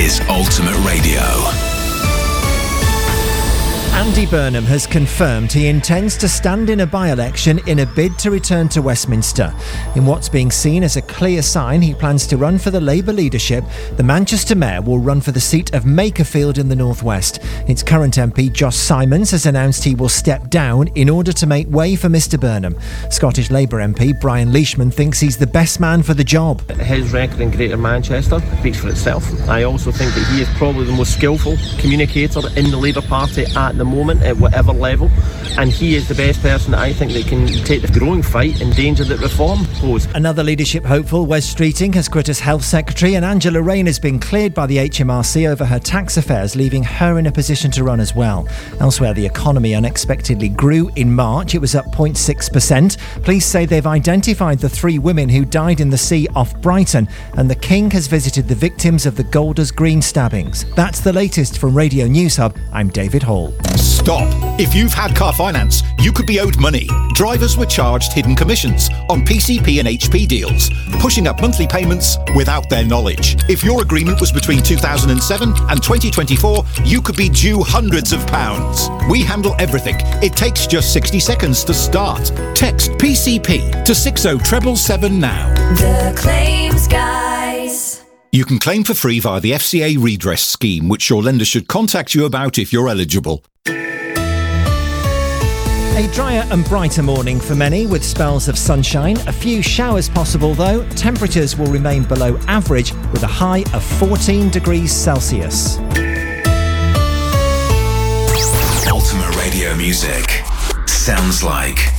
is Ultimate Radio. Andy Burnham has confirmed he intends to stand in a by-election in a bid to return to Westminster. In what's being seen as a clear sign he plans to run for the Labour leadership, the Manchester Mayor will run for the seat of Makerfield in the northwest. Its current MP, Josh Simons, has announced he will step down in order to make way for Mr Burnham. Scottish Labour MP Brian Leishman thinks he's the best man for the job. His record in Greater Manchester speaks for itself. I also think that he is probably the most skillful communicator in the Labour Party at the moment at whatever level, and he is the best person I think that can take the growing fight and danger that reform pose. Another leadership hopeful, Wes Streeting, has quit as Health Secretary, and Angela Rayner has been cleared by the HMRC over her tax affairs, leaving her in a position to run as well. Elsewhere, the economy unexpectedly grew in March. It was up 0.6%. Police say they've identified the 3 women who died in the sea off Brighton, and the King has visited the victims of the Golders Green stabbings. That's the latest from Radio News Hub. I'm David Hall. Stop. If you've had car finance, you could be owed money. Drivers were charged hidden commissions on PCP and HP deals, pushing up monthly payments without their knowledge. If your agreement was between 2007 and 2024, you could be due hundreds of pounds. We handle everything. It takes just 60 seconds to start. Text PCP to 60777 now. The Claims Guys. You can claim for free via the FCA redress scheme, which your lender should contact you about if you're eligible. A drier and brighter morning for many, with spells of sunshine. A few showers possible though. Temperatures will remain below average with a high of 14 degrees Celsius. Ultimate Radio music sounds like